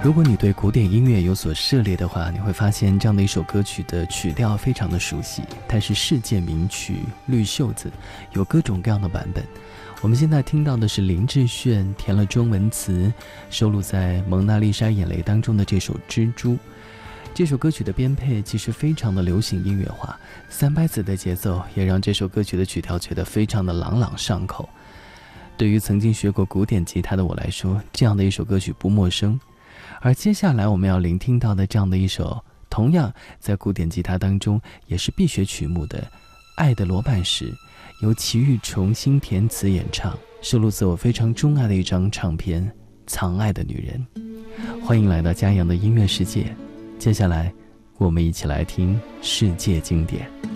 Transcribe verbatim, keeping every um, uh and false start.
如果你对古典音乐有所涉猎的话，你会发现这样的一首歌曲的曲调非常的熟悉，它是世界名曲《绿袖子》，有各种各样的版本。我们现在听到的是林志炫填了中文词，收录在《蒙娜丽莎眼泪》当中的这首《蜘蛛》。这首歌曲的编配其实非常的流行音乐化，三拍子的节奏也让这首歌曲的曲调觉得非常的朗朗上口。对于曾经学过古典吉他的我来说，这样的一首歌曲不陌生。而接下来我们要聆听到的这样的一首，同样在古典吉他当中也是必学曲目的《爱的罗曼史》，由齐豫重新填词演唱，收录自我非常钟爱的一张唱片《藏爱的女人》。欢迎来到嘉阳的音乐世界，接下来我们一起来听世界经典。